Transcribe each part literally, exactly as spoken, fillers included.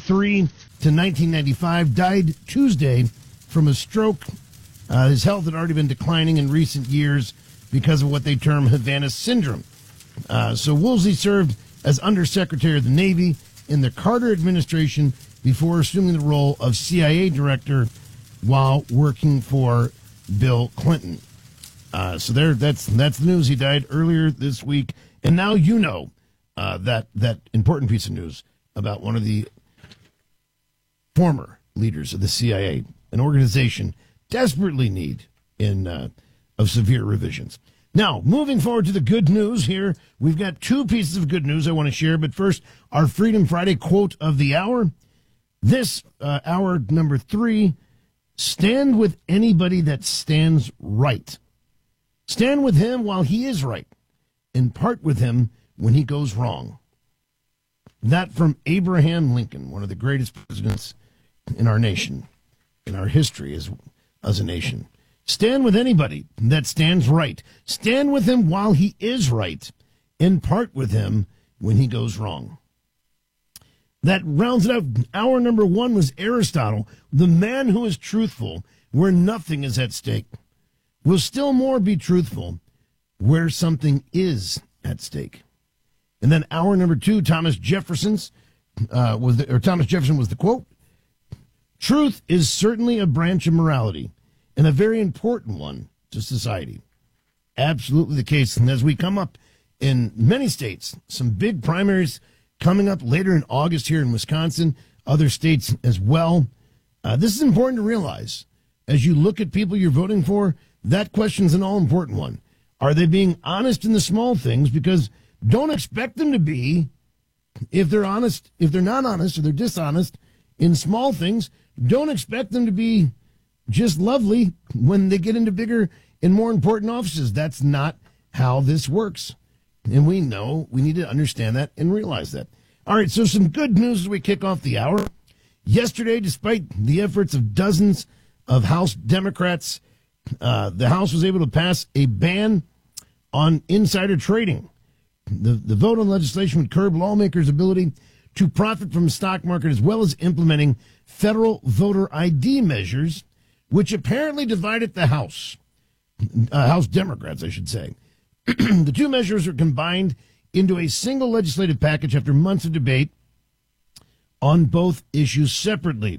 eighty-three to nineteen ninety-five, died Tuesday from a stroke. Uh, his health had already been declining in recent years because of what they term Havana syndrome. Uh, so Woolsey served as Undersecretary of the Navy in the Carter administration before assuming the role of C I A director while working for Bill Clinton. Uh, so there, that's that's the news. He died earlier this week, and now you know uh, that that important piece of news about one of the former leaders of the C I A, an organization desperately need in uh, of severe revisions. Now, moving forward to the good news here, we've got two pieces of good news I want to share. But first, our Freedom Friday quote of the hour. This uh, hour number three, stand with anybody that stands right. Stand with him while he is right, and part with him when he goes wrong. That from Abraham Lincoln, one of the greatest presidents in our nation, in our history as, as a nation. Stand with anybody that stands right. Stand with him while he is right, and part with him when he goes wrong. That rounds it out. Hour number one was Aristotle, the man who is truthful where nothing is at stake, will still more be truthful where something is at stake. And then hour number two, Thomas Jefferson's uh, was the, or Thomas Jefferson was the quote. Truth is certainly a branch of morality, and a very important one to society. Absolutely the case. And as we come up in many states, some big primaries coming up later in August here in Wisconsin, other states as well. Uh, this is important to realize. As you look at people you're voting for, that question's an all-important one. Are they being honest in the small things? Because don't expect them to be. If they're honest, if they're not honest or they're dishonest in small things, don't expect them to be just lovely when they get into bigger and more important offices. That's not how this works. And we know we need to understand that and realize that. All right, so some good news as we kick off the hour. Yesterday, despite the efforts of dozens of House Democrats, uh, the House was able to pass a ban on insider trading. The, the vote on legislation would curb lawmakers' ability to profit from the stock market, as well as implementing federal voter I D measures, which apparently divided the House, uh, House Democrats, I should say. The two measures are combined into a single legislative package after months of debate on both issues separately.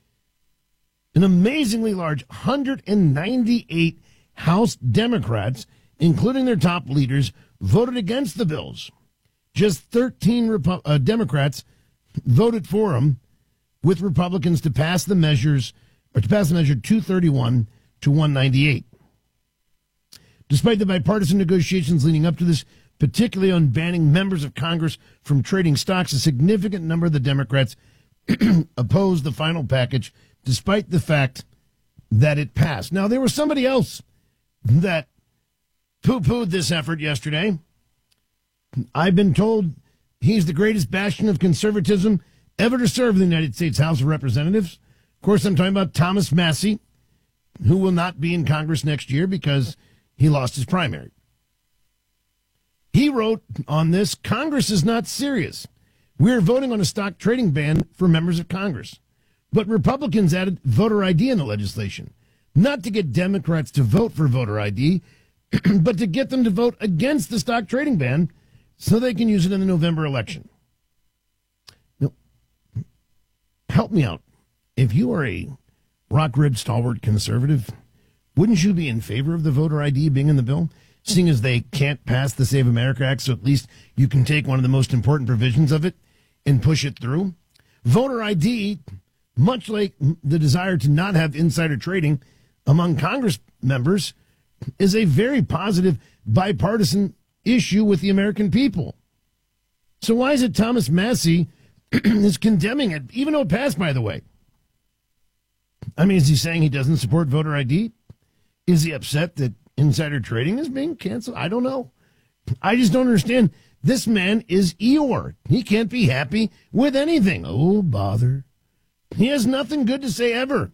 An amazingly large one hundred ninety-eight House Democrats, including their top leaders, voted against the bills. Just thirteen Repu- uh, Democrats voted for them, with Republicans to pass the measures, or to pass the measure two thirty-one to one ninety-eight. Despite the bipartisan negotiations leading up to this, particularly on banning members of Congress from trading stocks, a significant number of the Democrats opposed the final package, despite the fact that it passed. Now, there was somebody else that poo-pooed this effort yesterday. I've been told he's the greatest bastion of conservatism ever to serve in the United States House of Representatives. Of course, I'm talking about Thomas Massie, who will not be in Congress next year because he lost his primary. He wrote on this, Congress is not serious. We're voting on a stock trading ban for members of Congress. But Republicans added voter I D in the legislation, not to get Democrats to vote for voter I D, but to get them to vote against the stock trading ban so they can use it in the November election. Now, help me out. If you are a rock-ribbed, stalwart conservative, wouldn't you be in favor of the voter I D being in the bill, seeing as they can't pass the Save America Act, so at least you can take one of the most important provisions of it and push it through? Voter I D, much like the desire to not have insider trading among Congress members, is a very positive bipartisan issue with the American people. So why is it Thomas Massie is condemning it, even though it passed, by the way? I mean, is he saying he doesn't support voter I D? Is he upset that insider trading is being canceled? I don't know. I just don't understand. This man is Eeyore. He can't be happy with anything. Oh, bother. He has nothing good to say ever.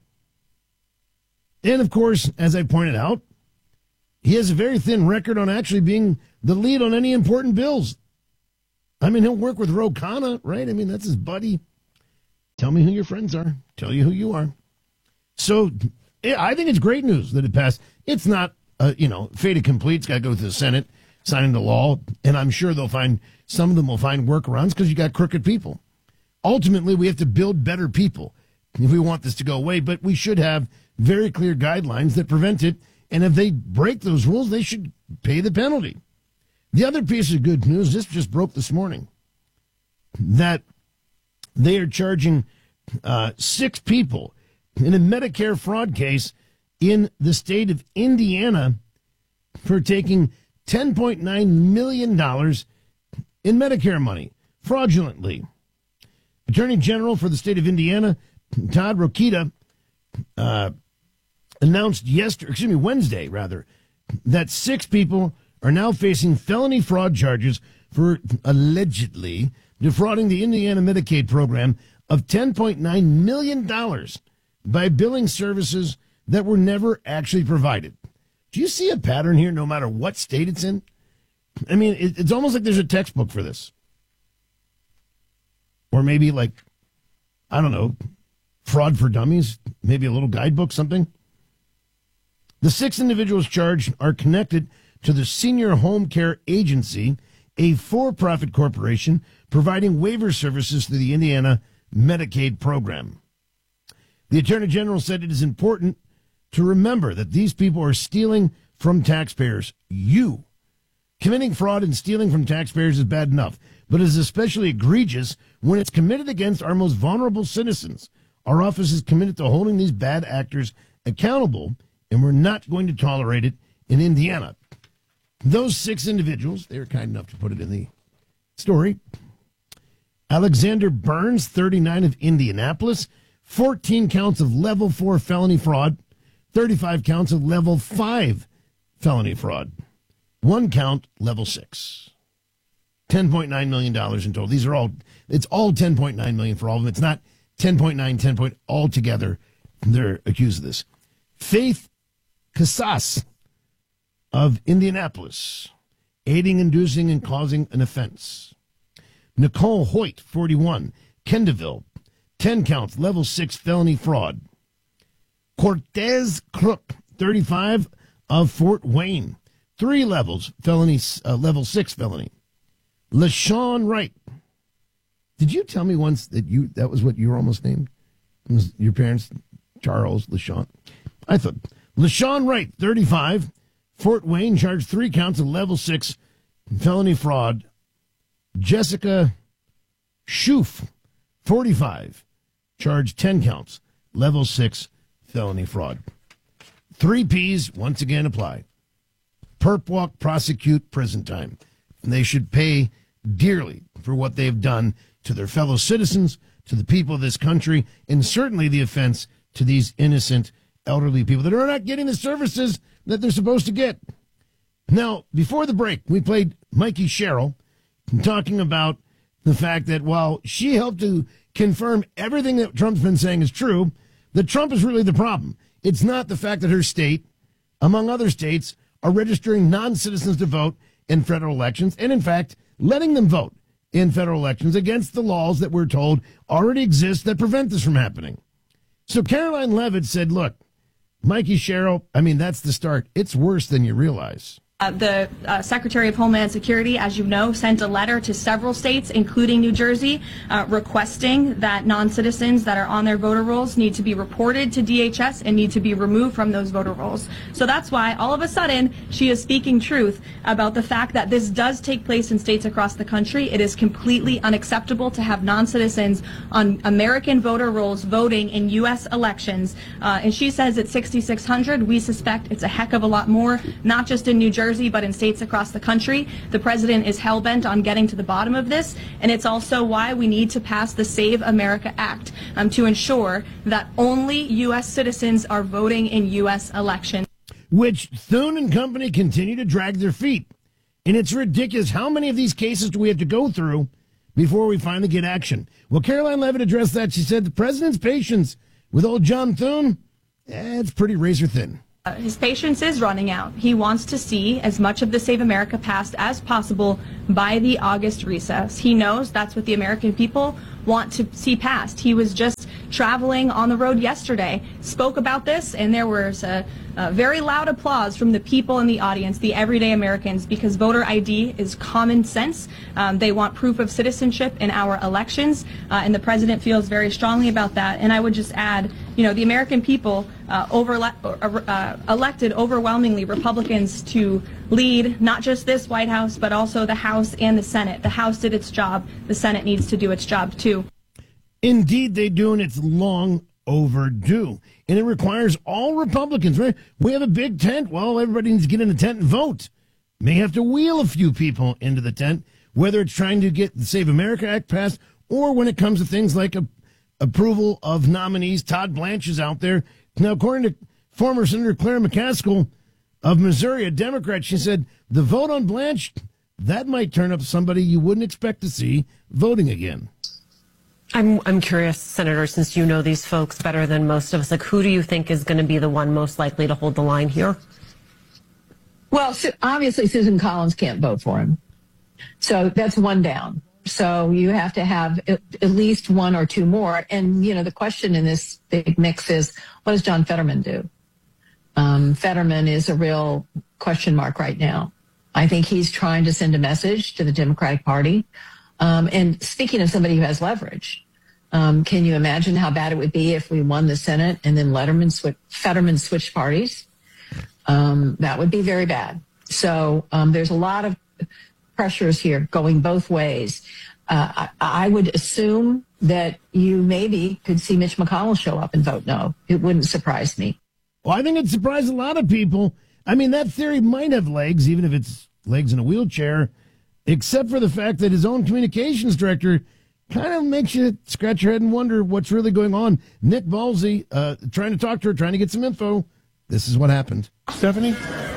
And, of course, as I pointed out, he has a very thin record on actually being the lead on any important bills. I mean, he'll work with Ro Khanna, right? I mean, that's his buddy. Tell me who your friends are. Tell you who you are. So yeah, I think it's great news that it passed. It's not, uh, you know, fait accompli. It's got to go through the Senate, sign into law, and I'm sure they'll find, some of them will find workarounds because you got crooked people. Ultimately, we have to build better people if we want this to go away, but we should have very clear guidelines that prevent it, and if they break those rules, they should pay the penalty. The other piece of good news, this just broke this morning, that they are charging uh, six people in a Medicare fraud case in the state of Indiana for taking ten point nine million dollars in Medicare money fraudulently. Attorney General for the state of Indiana, Todd Rokita, uh, announced yesterday, excuse me, Wednesday rather, that six people are now facing felony fraud charges for allegedly defrauding the Indiana Medicaid program of ten point nine million dollars by billing services that were never actually provided. Do you see a pattern here no matter what state it's in? I mean, it, it's almost like there's a textbook for this. Or maybe like, I don't know, fraud for dummies, maybe a little guidebook, something. The six individuals charged are connected to the Senior Home Care Agency, a for-profit corporation providing waiver services to the Indiana Medicaid program. The Attorney General said it is important to remember that these people are stealing from taxpayers. You. Committing fraud and stealing from taxpayers is bad enough, but it is especially egregious when it's committed against our most vulnerable citizens. Our office is committed to holding these bad actors accountable, and we're not going to tolerate it in Indiana. Those six individuals, they were kind enough to put it in the story. Alexander Burns, thirty-nine, of Indianapolis, fourteen counts of level four felony fraud, thirty-five counts of level five felony fraud, one count level six. ten point nine million dollars in total. These are all, it's all ten point nine million dollars for all of them. It's not ten point nine, ten point all together. They're accused of this. Faith Casas of Indianapolis, aiding, inducing, and causing an offense. Nicole Hoyt, forty-one, Kendallville, ten counts, level six felony fraud. Cortez Crook, thirty-five, of Fort Wayne, three levels, felony, uh, level six felony. LaShawn Wright. Did you tell me once that you that was what you were almost named? Was your parents, Charles LaShawn? I thought. LaShawn Wright, thirty-five, Fort Wayne, charged three counts of level six felony fraud. Jessica Schoof, forty-five, charged ten counts, level six felony fraud. Three P's once again apply. Perp walk, prosecute, prison time. And they should pay dearly for what they've done to their fellow citizens, to the people of this country, and certainly the offense to these innocent elderly people that are not getting the services that they're supposed to get. Now, before the break, we played Mikey Sherrill talking about the fact that while she helped to confirm everything that Trump's been saying is true, that Trump is really the problem. It's not the fact that her state, among other states, are registering non-citizens to vote in federal elections, and in fact, letting them vote in federal elections against the laws that we're told already exist that prevent this from happening. So Caroline Leavitt said, look, Mikey Sherrill, I mean, that's the start. It's worse than you realize. Uh, the uh, Secretary of Homeland Security, as you know, sent a letter to several states, including New Jersey, uh, requesting that non-citizens that are on their voter rolls need to be reported to D H S and need to be removed from those voter rolls. So that's why, all of a sudden, she is speaking truth about the fact that this does take place in states across the country. It is completely unacceptable to have non-citizens on American voter rolls voting in U S elections. Uh, and she says it's sixty-six hundred. We suspect it's a heck of a lot more, not just in New Jersey, but in states across the country. The president is hell-bent on getting to the bottom of this, and it's also why we need to pass the Save America Act um, to ensure that only U S citizens are voting in U S elections. Which Thune and company continue to drag their feet. And it's ridiculous. How many of these cases do we have to go through before we finally get action? Well, Caroline Leavitt addressed that. She said the president's patience with old John Thune, eh, it's pretty razor thin. Uh, his patience is running out. He wants to see as much of the Save America passed as possible by the August recess. He knows that's what the American people want to see passed. He was just traveling on the road yesterday, spoke about this, and there was a, a very loud applause from the people in the audience, the everyday Americans, because voter I D is common sense. Um, they want proof of citizenship in our elections, uh, and the president feels very strongly about that. And I would just add, you know, the American people uh, over, uh, elected overwhelmingly Republicans to lead not just this White House, but also the House and the Senate. The House did its job. The Senate needs to do its job, too. Indeed, they do, and it's long overdue. And it requires all Republicans, right? We have a big tent. Well, everybody needs to get in the tent and vote. May have to wheel a few people into the tent, whether it's trying to get the Save America Act passed or when it comes to things like a, approval of nominees. Todd Blanche is out there. Now, according to former Senator Claire McCaskill of Missouri, a Democrat, she said, the vote on Blanche, that might turn up somebody you wouldn't expect to see voting again. I'm I'm curious, Senator, since you know these folks better than most of us, like who do you think is going to be the one most likely to hold the line here? Well, obviously Susan Collins can't vote for him. So that's one down. So you have to have at least one or two more. And, you know, the question in this big mix is, what does John Fetterman do? Um, Fetterman is a real question mark right now. I think he's trying to send a message to the Democratic Party. Um, and speaking of somebody who has leverage, um, can you imagine how bad it would be if we won the Senate and then Letterman sw- Fetterman switched parties? Um, that would be very bad. So um, there's a lot of pressures here going both ways. Uh, I, I would assume that you maybe could see Mitch McConnell show up and vote no. It wouldn't surprise me. Well, I think it surprised a lot of people. I mean, that theory might have legs, even if it's legs in a wheelchair, except for the fact that his own communications director kind of makes you scratch your head and wonder what's really going on. Nick Balsey, uh, trying to talk to her, trying to get some info. This is what happened. Stephanie,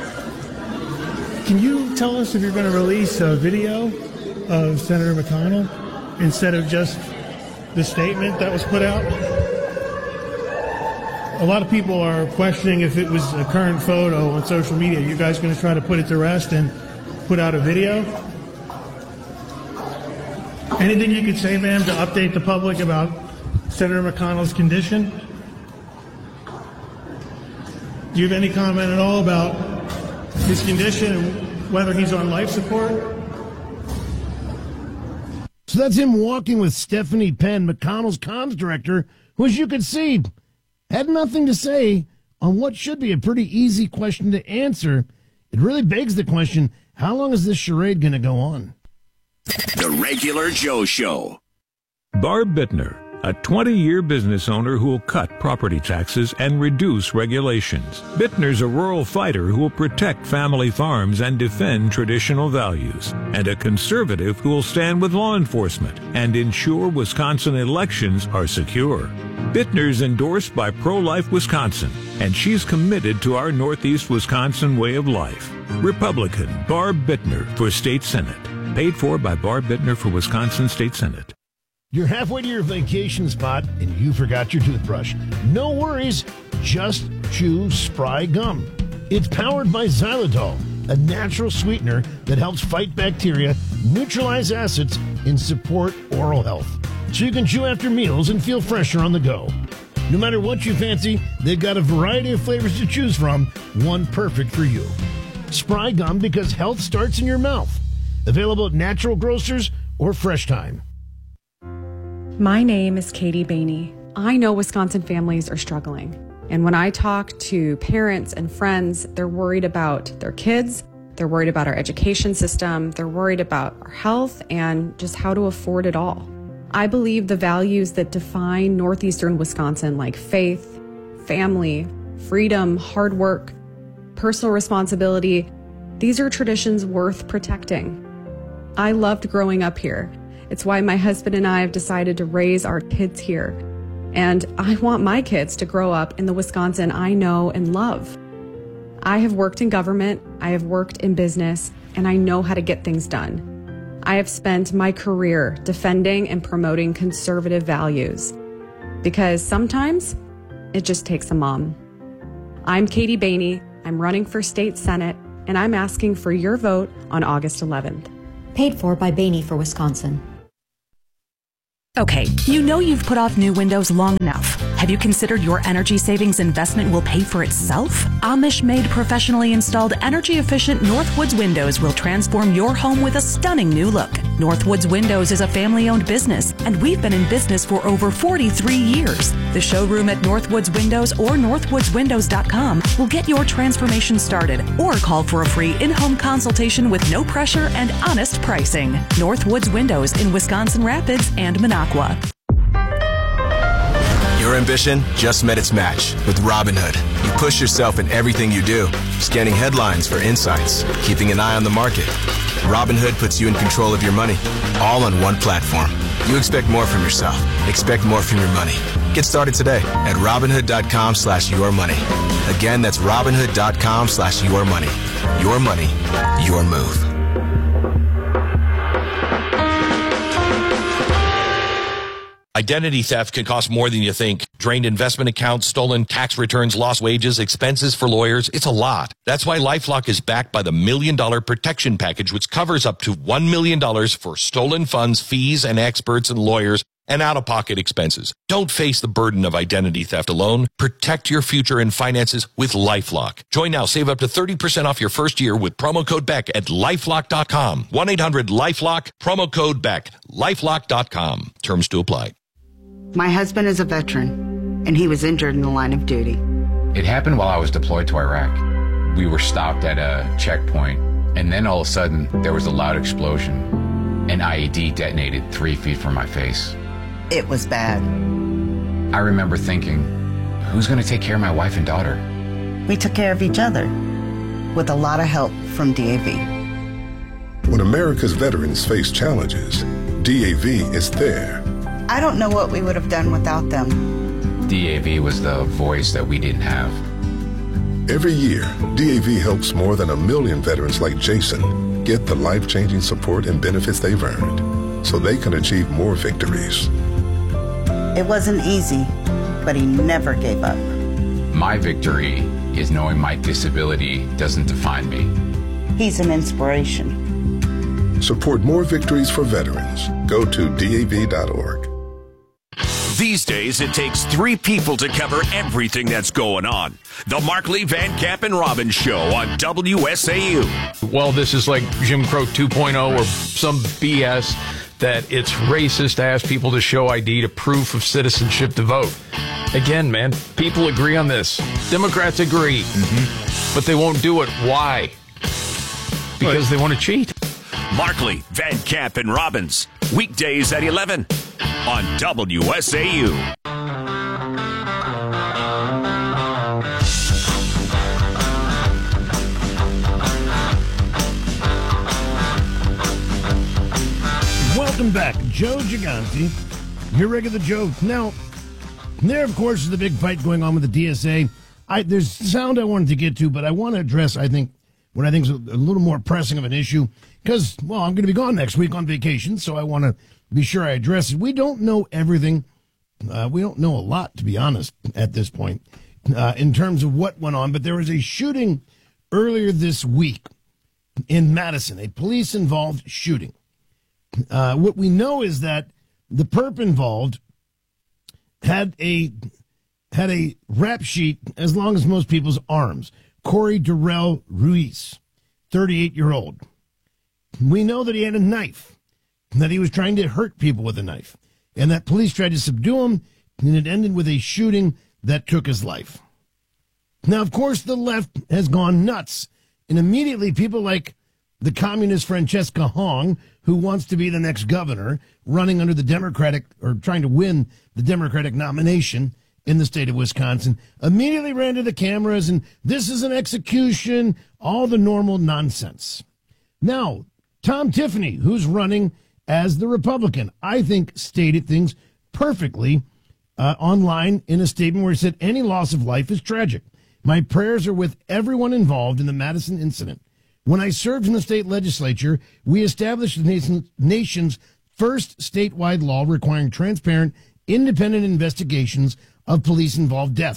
can you tell us if you're going to release a video of Senator McConnell instead of just the statement that was put out? A lot of people are questioning if it was a current photo on social media. You guys going to try to put it to rest and put out a video? Anything you could say, ma'am, to update the public about Senator McConnell's condition? Do you have any comment at all about his condition and whether he's on life support? So that's him walking with Stephanie Penn, McConnell's comms director, who, as you could see, had nothing to say on what should be a pretty easy question to answer. It really begs the question, how long is this charade going to go on? The Regular Joe Show. Barb Bittner, a twenty-year business owner who will cut property taxes and reduce regulations. Bittner's a rural fighter who will protect family farms and defend traditional values, and a conservative who will stand with law enforcement and ensure Wisconsin elections are secure. Bittner's endorsed by Pro-Life Wisconsin, and she's committed to our Northeast Wisconsin way of life. Republican Barb Bittner for State Senate. Paid for by Barb Bittner for Wisconsin State Senate. You're halfway to your vacation spot and you forgot your toothbrush. No worries, just chew Spry Gum. It's powered by xylitol, a natural sweetener that helps fight bacteria, neutralize acids, and support oral health. So you can chew after meals and feel fresher on the go. No matter what you fancy, they've got a variety of flavors to choose from, one perfect for you. Spry Gum, because health starts in your mouth. Available at natural grocers or Fresh Time. My name is Katie Bainey. I know Wisconsin families are struggling. And when I talk to parents and friends, they're worried about their kids, they're worried about our education system, they're worried about our health and just how to afford it all. I believe the values that define Northeastern Wisconsin, like faith, family, freedom, hard work, personal responsibility, these are traditions worth protecting. I loved growing up here. It's why my husband and I have decided to raise our kids here. And I want my kids to grow up in the Wisconsin I know and love. I have worked in government, I have worked in business, and I know how to get things done. I have spent my career defending and promoting conservative values because sometimes it just takes a mom. I'm Katie Bainey. I'm running for state senate, and I'm asking for your vote on August eleventh. Paid for by Bainey for Wisconsin. Okay, you know you've put off new windows long enough. Have you considered your energy savings investment will pay for itself? Amish-made, professionally installed, energy-efficient Northwoods Windows will transform your home with a stunning new look. Northwoods Windows is a family-owned business, and we've been in business for over forty-three years. The showroom at Northwoods Windows or northwoods windows dot com will get your transformation started, or call for a free in-home consultation with no pressure and honest pricing. Northwoods Windows in Wisconsin Rapids and Minocqua. Your ambition just met its match with Robinhood. You push yourself in everything you do, scanning headlines for insights, keeping an eye on the market. Robinhood puts you in control of your money, all on one platform. You expect more from yourself. Expect more from your money. Get started today at Robinhood.com slash your money. Again, that's Robinhood.com slash your money. Your money, your move. Identity theft can cost more than you think. Drained investment accounts, stolen tax returns, lost wages, expenses for lawyers. It's a lot. That's why LifeLock is backed by the Million Dollar Protection Package, which covers up to one million dollars for stolen funds, fees, and experts and lawyers, and out-of-pocket expenses. Don't face the burden of identity theft alone. Protect your future and finances with LifeLock. Join now. Save up to thirty percent off your first year with promo code Beck at lifelock dot com. one eight hundred lifelock, promo code Beck, lifelock dot com. Terms to apply. My husband is a veteran, and he was injured in the line of duty. It happened while I was deployed to Iraq. We were stopped at a checkpoint, and then all of a sudden, there was a loud explosion. An I E D detonated three feet from my face. It was bad. I remember thinking, who's going to take care of my wife and daughter? We took care of each other, with a lot of help from D A V. When America's veterans face challenges, D A V is there. I don't know what we would have done without them. D A V was the voice that we didn't have. Every year, D A V helps more than a million veterans like Jason get the life-changing support and benefits they've earned so they can achieve more victories. It wasn't easy, but he never gave up. My victory is knowing my disability doesn't define me. He's an inspiration. Support more victories for veterans. Go to D A V dot org. These days, it takes three people to cover everything that's going on. The Markley, Van Camp, and Robbins Show on W S A U. Well, this is like Jim Crow two point oh or some B S that it's racist to ask people to show I D to proof of citizenship to vote. Again, man, people agree on this. Democrats agree, mm-hmm. but they won't do it. Why? Because what? They want to cheat. Markley, Van Camp, and Robbins. Weekdays at eleven on W S A U. Welcome back. Joe Gigante, your regular Joe. Now, there, of course, is the big fight going on with the D S A. I, there's sound I wanted to get to, but I want to address, I think, what I think is a, a little more pressing of an issue. Because, well, I'm going to be gone next week on vacation, so I want to be sure I address it. We don't know everything. Uh, we don't know a lot, to be honest, at this point, uh, in terms of what went on. But there was a shooting earlier this week in Madison, a police-involved shooting. Uh, what we know is that the perp involved had a had a rap sheet as long as most people's arms. Corey Durrell Ruiz, thirty-eight-year-old. We know that he had a knife, that he was trying to hurt people with a knife, and that police tried to subdue him, and it ended with a shooting that took his life. Now, of course, the left has gone nuts, and immediately people like the communist Francesca Hong, who wants to be the next governor, running under the Democratic, or trying to win the Democratic nomination in the state of Wisconsin, immediately ran to the cameras, and this is an execution, all the normal nonsense. Now, Tom Tiffany, who's running as the Republican, I think stated things perfectly uh, online in a statement where he said, any loss of life is tragic. My prayers are with everyone involved in the Madison incident. When I served in the state legislature, we established the nation's first statewide law requiring transparent, independent investigations of police-involved deaths.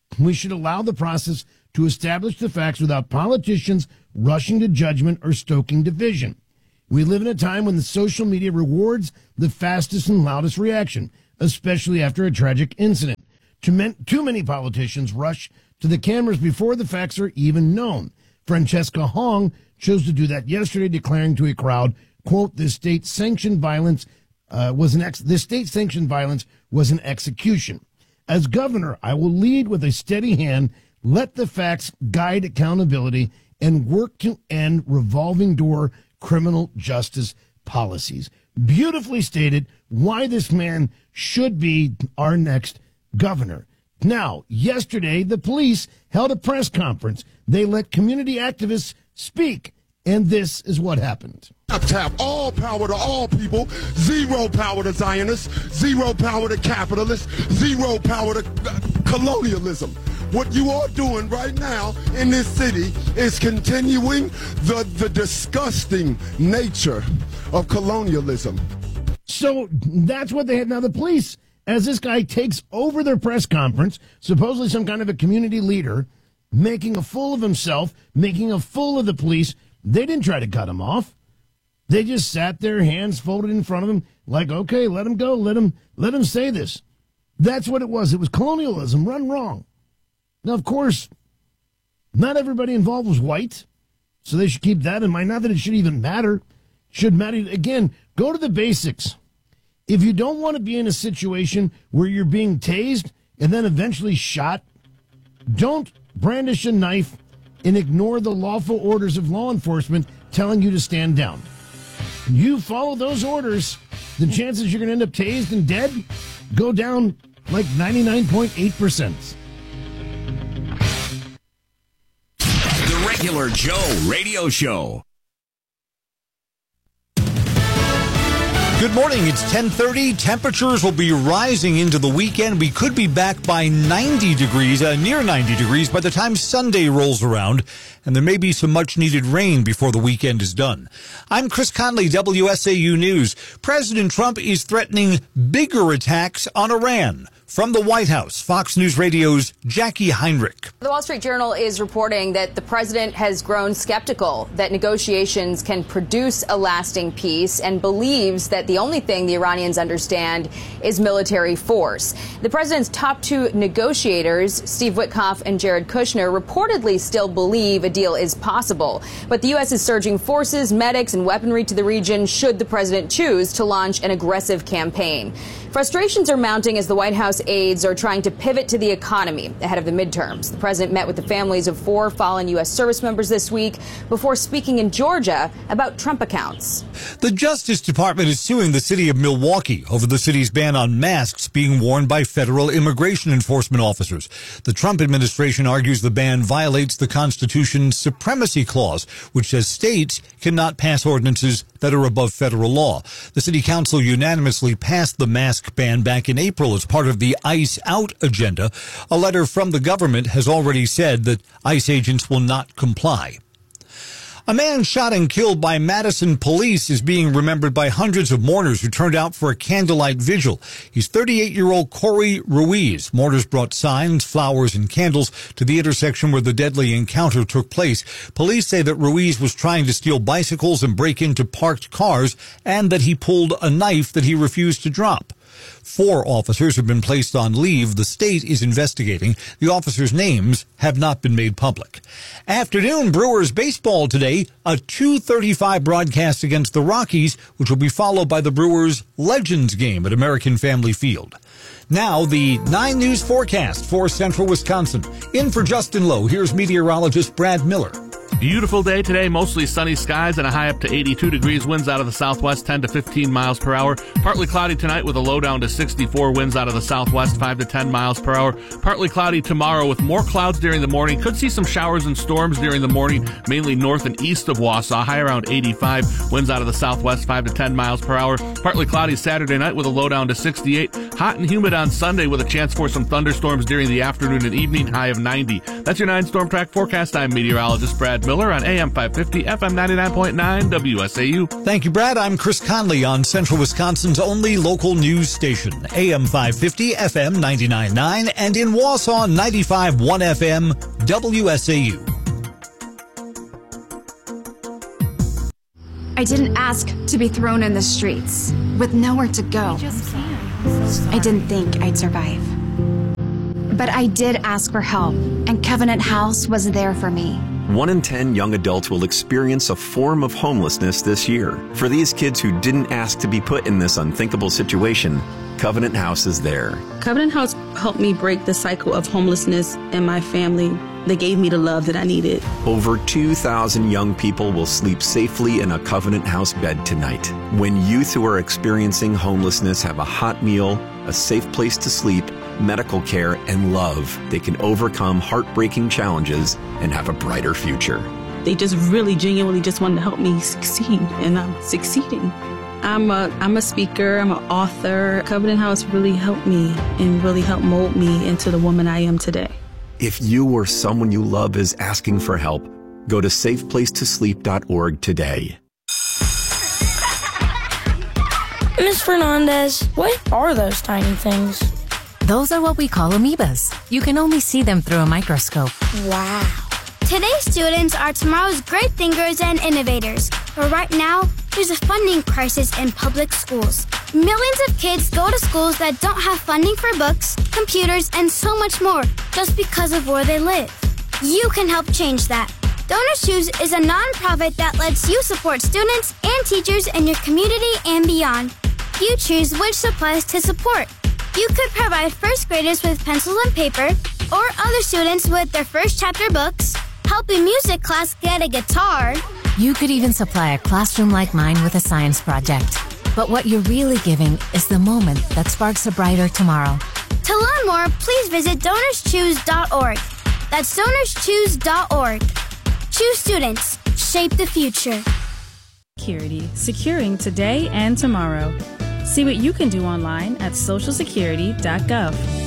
We should allow the process to establish the facts without politicians rushing to judgment or stoking division. We live in a time when the social media rewards the fastest and loudest reaction, especially after a tragic incident. Too many, too many politicians rush to the cameras before the facts are even known. Francesca Hong chose to do that yesterday, declaring to a crowd, quote, "This state-sanctioned violence uh, was an ex- this state-sanctioned violence was an execution. As governor, I will lead with a steady hand, let the facts guide accountability, and work to end revolving door criminal justice policies." Beautifully stated why this man should be our next governor. Now, yesterday, the police held a press conference. They let community activists speak, and this is what happened. Tap all power to all people, zero power to Zionists, zero power to capitalists, zero power to uh, colonialism. What you are doing right now in this city is continuing the, the disgusting nature of colonialism. So that's what they had. Now the police, as this guy takes over their press conference, supposedly some kind of a community leader, making a fool of himself, making a fool of the police, they didn't try to cut him off. They just sat there, hands folded in front of him, like, okay, let him go, let him, let him say this. That's what it was. It was colonialism run wrong. Now, of course, not everybody involved was white, so they should keep that in mind. Not that it should even matter. It should matter. Again, go to the basics. If you don't want to be in a situation where you're being tased and then eventually shot, don't brandish a knife and ignore the lawful orders of law enforcement telling you to stand down. You follow those orders, the chances you're going to end up tased and dead go down like ninety-nine point eight percent. The Regular Joe Radio Show. Good morning. It's ten thirty. Temperatures will be rising into the weekend. We could be back by ninety degrees, uh, near ninety degrees by the time Sunday rolls around. And there may be some much-needed rain before the weekend is done. I'm Chris Conley, W S A U News. President Trump is threatening bigger attacks on Iran. From the White House, Fox News Radio's Jackie Heinrich. The Wall Street Journal is reporting that the president has grown skeptical that negotiations can produce a lasting peace and believes that the only thing the Iranians understand is military force. The president's top two negotiators, Steve Witkoff and Jared Kushner, reportedly still believe a deal is possible. But the U S is surging forces, medics, and weaponry to the region should the president choose to launch an aggressive campaign. Frustrations are mounting as the White House aides are trying to pivot to the economy ahead of the midterms. The president met with the families of four fallen U S service members this week before speaking in Georgia about Trump accounts. The Justice Department is suing the city of Milwaukee over the city's ban on masks being worn by federal immigration enforcement officers. The Trump administration argues the ban violates the Constitution's Supremacy Clause, which says states cannot pass ordinances that are above federal law. The city council unanimously passed the mask ban back in April as part of the ICE Out agenda. A letter from the government has already said that ICE agents will not comply. A man shot and killed by Madison police is being remembered by hundreds of mourners who turned out for a candlelight vigil. He's thirty-eight-year-old Corey Ruiz. Mourners brought signs, flowers, and candles to the intersection where the deadly encounter took place. Police say that Ruiz was trying to steal bicycles and break into parked cars, and that he pulled a knife that he refused to drop. Four officers have been placed on leave. The state is investigating. The officers' names have not been made public. Afternoon Brewers baseball today, a two thirty-five broadcast against the Rockies, which will be followed by the Brewers' Legends game at American Family Field. Now, the nine News forecast for central Wisconsin. In for Justin Lowe, here's meteorologist Brad Miller. Beautiful day today, mostly sunny skies and a high up to eighty-two degrees, winds out of the southwest ten to fifteen miles per hour. Partly cloudy tonight with a low down to sixty-four, winds out of the southwest five to ten miles per hour. Partly cloudy tomorrow with more clouds during the morning. Could see some showers and storms during the morning, mainly north and east of Wausau, high around eighty-five, winds out of the southwest five to ten miles per hour. Partly cloudy Saturday night with a low down to sixty-eight. Hot and humid on Sunday with a chance for some thunderstorms during the afternoon and evening, high of ninety. That's your nine Storm Track forecast. I'm meteorologist Brad Miller. Miller on A M five fifty, F M ninety-nine point nine, W S A U. Thank you, Brad. I'm Chris Conley on Central Wisconsin's only local news station, A M five fifty, F M ninety-nine point nine, and in Wausau, ninety-five point one F M, W S A U. I didn't ask to be thrown in the streets with nowhere to go. I didn't think I'd survive. But I did ask for help, and Covenant House was there for me. One in ten young adults will experience a form of homelessness this year. For these kids who didn't ask to be put in this unthinkable situation, Covenant House is there. Covenant House helped me break the cycle of homelessness in my family. They gave me the love that I needed. Over two thousand young people will sleep safely in a Covenant House bed tonight. When youth who are experiencing homelessness have a hot meal, a safe place to sleep, medical care, and love, they can overcome heartbreaking challenges and have a brighter future. They just really genuinely just wanted to help me succeed, and I'm succeeding. I'm a, I'm a speaker, I'm an author. Covenant House really helped me and really helped mold me into the woman I am today. If you or someone you love is asking for help, go to safe place to sleep dot org today. Miz Fernandez, what are those tiny things? Those are what we call amoebas. You can only see them through a microscope. Wow. Today's students are tomorrow's great thinkers and innovators. But right now, there's a funding crisis in public schools. Millions of kids go to schools that don't have funding for books, computers, and so much more just because of where they live. You can help change that. Donors Choose is a nonprofit that lets you support students and teachers in your community and beyond. You choose which supplies to support. You could provide first graders with pencils and paper, or other students with their first chapter books, help a music class get a guitar. You could even supply a classroom like mine with a science project. But what you're really giving is the moment that sparks a brighter tomorrow. To learn more, please visit donors choose dot org. That's donors choose dot org. Choose students. Shape the future. Security, securing today and tomorrow. See what you can do online at social security dot gov.